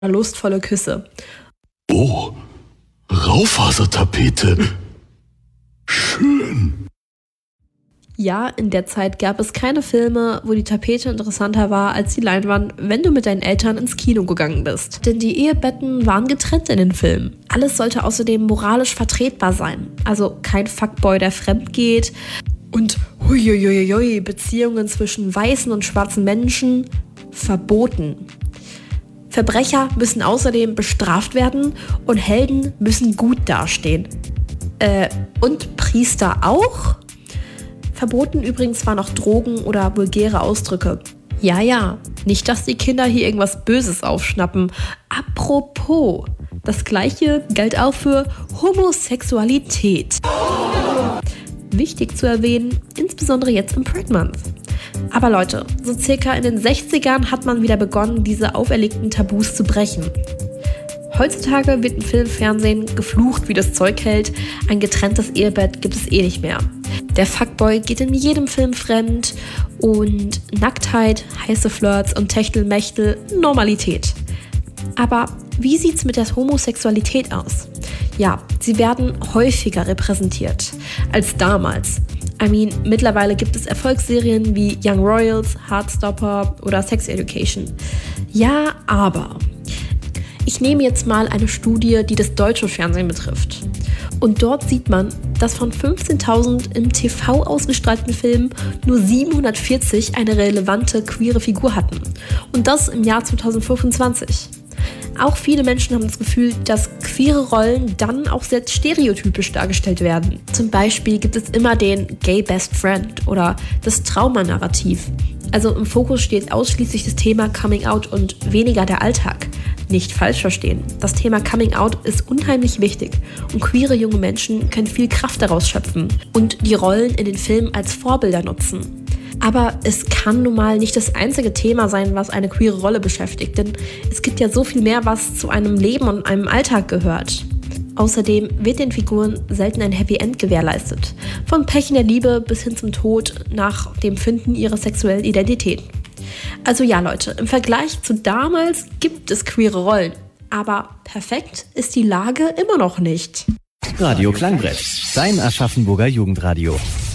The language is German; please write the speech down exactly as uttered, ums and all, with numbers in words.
lustvolle Küsse. Oh, Raufasertapete. Schön. Ja, in der Zeit gab es keine Filme, wo die Tapete interessanter war als die Leinwand, wenn du mit deinen Eltern ins Kino gegangen bist. Denn die Ehebetten waren getrennt in den Filmen. Alles sollte außerdem moralisch vertretbar sein. Also kein Fuckboy, der fremd geht. Und huiuiuiui, Beziehungen zwischen weißen und schwarzen Menschen verboten. Verbrecher müssen außerdem bestraft werden und Helden müssen gut dastehen. Äh, und Priester auch? Verboten übrigens waren auch Drogen oder vulgäre Ausdrücke. Ja, ja, nicht, dass die Kinder hier irgendwas Böses aufschnappen. Apropos, das Gleiche galt auch für Homosexualität. Wichtig zu erwähnen, insbesondere jetzt im Pride Month. Aber Leute, so circa in den sechzigern hat man wieder begonnen, diese auferlegten Tabus zu brechen. Heutzutage wird im Film, Fernsehen geflucht, wie das Zeug hält. Ein getrenntes Ehebett gibt es eh nicht mehr. Der Fuckboy geht in jedem Film fremd und Nacktheit, heiße Flirts und Techtelmechtel Normalität. Aber wie sieht's mit der Homosexualität aus? Ja, sie werden häufiger repräsentiert als damals. I mean, mittlerweile gibt es Erfolgsserien wie Young Royals, Heartstopper oder Sex Education. Ja, aber ich nehme jetzt mal eine Studie, die das deutsche Fernsehen betrifft. Und dort sieht man, dass von fünfzehntausend im T V ausgestrahlten Filmen nur siebenhundertvierzig eine relevante queere Figur hatten. Und das im Jahr zweitausendfünfundzwanzig. Auch viele Menschen haben das Gefühl, dass queere Rollen dann auch sehr stereotypisch dargestellt werden. Zum Beispiel gibt es immer den Gay Best Friend oder das Traumanarrativ. Also im Fokus steht ausschließlich das Thema Coming Out und weniger der Alltag. Nicht falsch verstehen. Das Thema Coming Out ist unheimlich wichtig und queere junge Menschen können viel Kraft daraus schöpfen und die Rollen in den Filmen als Vorbilder nutzen. Aber es kann nun mal nicht das einzige Thema sein, was eine queere Rolle beschäftigt, denn es gibt ja so viel mehr, was zu einem Leben und einem Alltag gehört. Außerdem wird den Figuren selten ein Happy End gewährleistet. Von Pech in der Liebe bis hin zum Tod nach dem Finden ihrer sexuellen Identität. Also ja, Leute, im Vergleich zu damals gibt es queere Rollen. Aber perfekt ist die Lage immer noch nicht. Radio Klangbrett, dein Aschaffenburger Jugendradio.